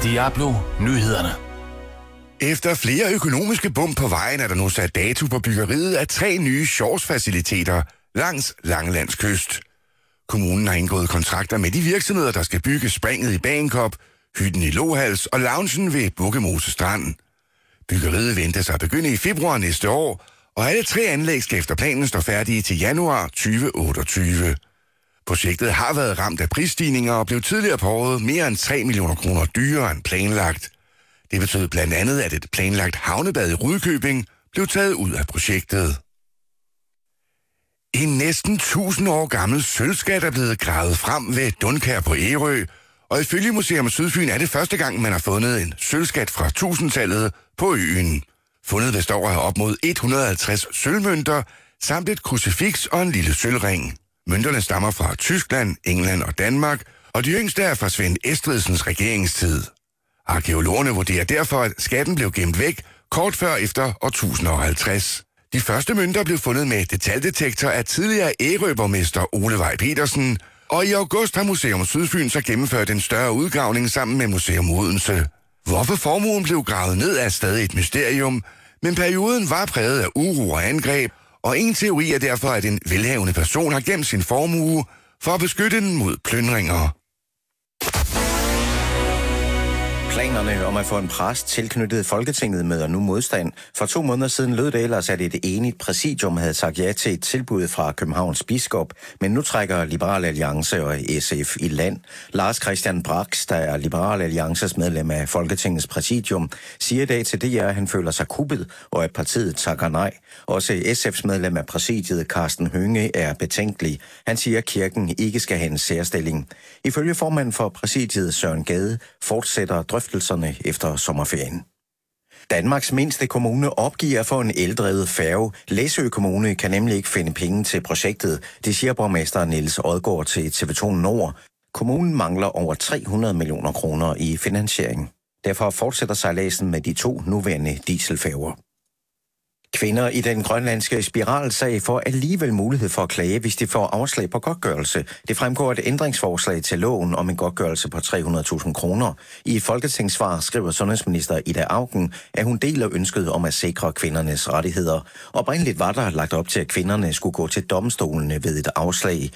Diablo Nyhederne. Efter flere økonomiske bump på vejen er der nu sat dato på byggeriet af 3 nye shortsfaciliteter langs Langelands kyst. Kommunen har indgået kontrakter med de virksomheder, der skal bygge springet i Bagenkop, hytten i Lohals og loungen ved Bukkemose Strand. Byggeriet ventes at begynde i februar næste år, og alle 3 anlæg skal efter planen stå færdige til januar 2028. Projektet har været ramt af prisstigninger og blev tidligere på året mere end 3 millioner kroner dyrere end planlagt. Det betød blandt andet, at et planlagt havnebad i Rudkøbing blev taget ud af projektet. En næsten 1000 år gammel sølvskat er blevet gravet frem ved Dunkær på Ærø, og ifølge Museum Sydfyn er det første gang, man har fundet en sølvskat fra 1000-tallet på øen. Fundet består af op mod 150 sølvmønter, samt et krucifiks og en lille sølvring. Mønterne stammer fra Tyskland, England og Danmark, og de yngste er fra Svend Estridsens regeringstid. Arkæologerne vurderer derfor, at skatten blev gemt væk kort før efter år 1050. De første mønter blev fundet med detaljedetektor af tidligere Ærøborgmester Ole Vej Petersen, og i august har Museum Sydfyn så gennemført en større udgravning sammen med Museum Odense. Hvorfor formuen blev gravet ned er stadig et mysterium, men perioden var præget af uro og angreb, og en teori er derfor, at en velhavende person har gemt sin formue for at beskytte den mod plyndringer. Planerne om at få en præst tilknyttet Folketinget møder nu modstand. For 2 måneder siden lød det ellers, at et enigt præsidium havde sagt ja til et tilbud fra Københavns biskop, men nu trækker Liberal Alliance og SF i land. Lars Christian Brax, der er Liberal Alliances medlem af Folketingets præsidium, siger i dag til DR, at han føler sig kuppet, og at partiet takker nej. Også SF's medlem af præsidiet, Karsten Hønge, er betænkelig. Han siger, at kirken ikke skal have en særstilling. Ifølge formanden for præsidiet, Søren Gade, fortsætter drøftelserne efter sommerferien. Danmarks mindste kommune opgiver at få en eldrevet færge. Læsø Kommune kan nemlig ikke finde penge til projektet. Det siger borgmester Niels Odgaard til TV2 Nord. Kommunen mangler over 300 millioner kroner i finansiering. Derfor fortsætter sejladsen med de 2 nuværende dieselfærger. Kvinder i den grønlandske spiralsag får alligevel mulighed for at klage, hvis de får afslag på godtgørelse. Det fremgår et ændringsforslag til loven om en godtgørelse på 300.000 kroner. I et folketingssvar skriver sundhedsminister Ida Auken, at hun deler ønsket om at sikre kvindernes rettigheder. Oprindeligt var der lagt op til, at kvinderne skulle gå til domstolene ved et afslag.